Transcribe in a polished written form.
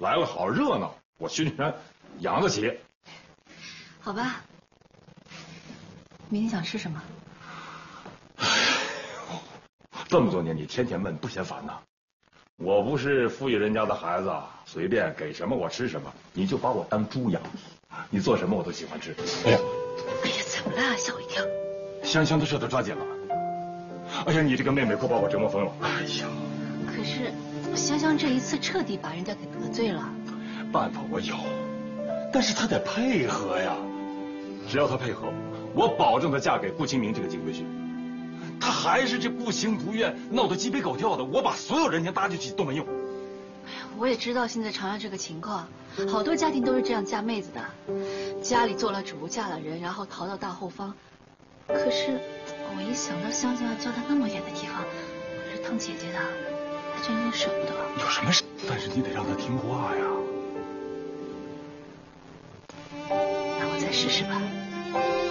来了好热闹，我宣传养得起。 好吧，明天想吃什么？ 这么多年你天天问，不嫌烦呐？我不是富裕人家的孩子，随便给什么我吃什么，你就把我当猪养。你做什么我都喜欢吃。哎呀， 怎么了？吓我一跳。 香香的舌头抓紧了。哎呀，你这个妹妹可把我折磨疯了。哎呀， 可是香香这一次彻底把人家给得罪了。 办法我有，但是她得配合呀。只要她配合，我保证她嫁给顾清明这个金龟婿。她还是这不情不愿，闹得鸡飞狗跳的，我把所有人情搭进去都没用。 我也知道现在长安这个情况，好多家庭都是这样嫁妹子的，家里做了主，嫁了人，然后逃到大后方。可是我一想到香香要嫁到那么远的地方，我是疼姐姐的，还真有点舍不得。 有什么事？但是你得让她听话呀。 那我再试试吧。